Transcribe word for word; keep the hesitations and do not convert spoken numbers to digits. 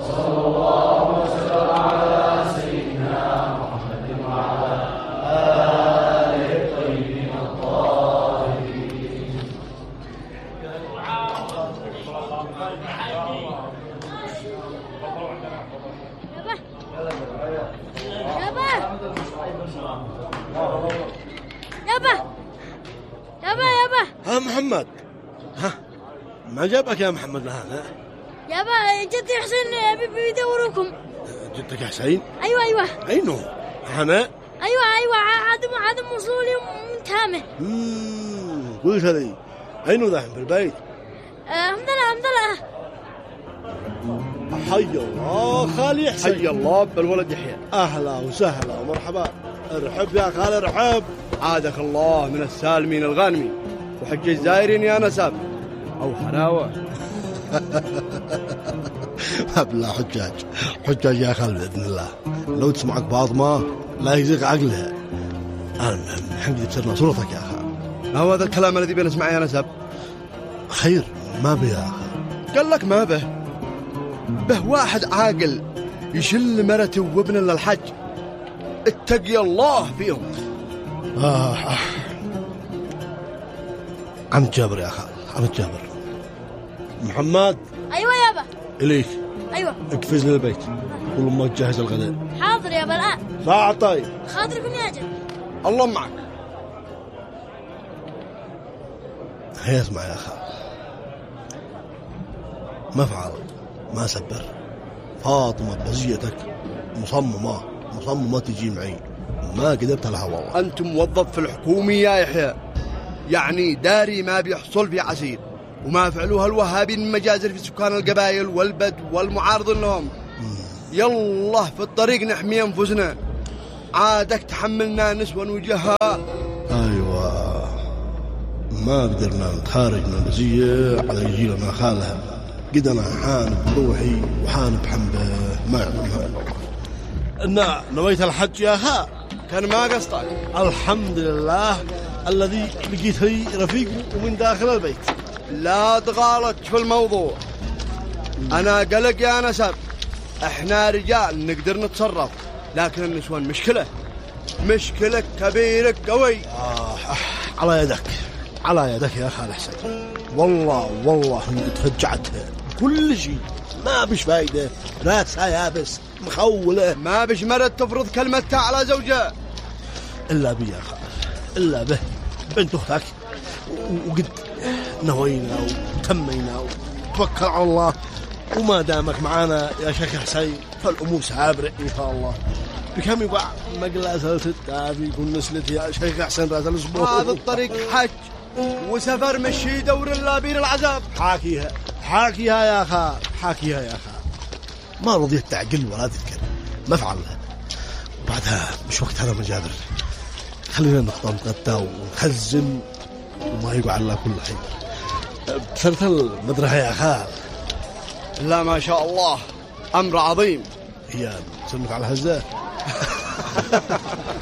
وصلى الله وسلم على سيدنا محمد وعلى آله الطيبين الطاهرين. يابا يابا يابا يابا ها محمد، ها ما جابك يا محمد لهذا؟ يابا جدي حسين بيدوروكم. جدك حسين؟ ايوه ايوه. اينو هنا؟ ايوه ايوه عدم عدم وصولي ومنتهمه. امم قلت لي اينو ذا في البيت؟ الحمد لله الحمد لله. حي الله خالي حسين. حي الله بالولد يحيى. اهلا وسهلا ومرحبا. ارحب يا خالي ارحب. عادك الله من السالمين الغانمين وحج الزائرين يا نساب او حلاوه. ابلا حجاج حجاج يا خال باذن الله. لو تسمعك باطمه لا يزيغ عقلها. المهم الحمد صرنا صورتك يا خال. ما هو هذا الكلام الذي بنسمع يا نساب؟ خير ما به يا خال. قال لك ما به به واحد عاقل يشل مرته وابنه للحج. اتقي الله فيهم. آه آه. عم جابر يا خال عم جابر. محمد. ايوه يابا. اليك. ايوه. اكفز لي البيت قول ما تجهز الغداء. حاضر يابا الان. ساعة طيب. خاطركم يا جد. الله معك. هيا اسمع يا خال، ما فعل ما سبر. فاطمة بزيتك مصممة مصممة تجي معي ما قدرت لها والله. أنت موظف في الحكومة يا يحيى، يعني داري ما بيحصل في عسير وما فعلوها الوهابين من مجازر في سكان القبائل والبدو والمعارضين لهم. يلا في الطريق نحمي أنفسنا. عادك تحملنا نسوة وجهها. أيوة ما قدرنا نتخارج من البزية على يجيلنا خالها. قد أنا حان بروحي وحان بحنبه ما يعلمها. إن نويت الحج يا خال. كان ما قصدك. الحمد لله الذي لقيت لي رفيق ومن داخل البيت. لا تغالط في الموضوع. أنا قلق يا نسب. احنا رجال نقدر نتصرف، لكن النسوان مشكلة مشكلة كبيرة قوي. آه على يدك على يدك يا خال حسين. والله والله قد فجعتها كل شيء ما بش فايدة. راسها يابس مخولة ما بش مرد تفرض كلمتها على زوجها إلا بي يا خال إلا به بنت أختك. وقد نوينا وتمينا وتوكل على الله. وما دامك معانا يا شيخ حسين فالأمور سابرة إن شاء الله. بكم يقع مقلاسة التافي يكون نسلتي يا شيخ حسين راس الأسبوع. هذا الطريق حج وسفر مشي دور اللابين العذاب. حاكيها حاكيها يا خال حاكيها يا خال. ما رضيت تعقل ولا تذكر ما فعلها. بعدها مش وقت أنا مجابر. خلينا نقطع نتغدى ونخزن وما يقع على كل حين. بصرت المدرسة يا خال. لا ما شاء الله أمر عظيم. هي تسمك على هزاه.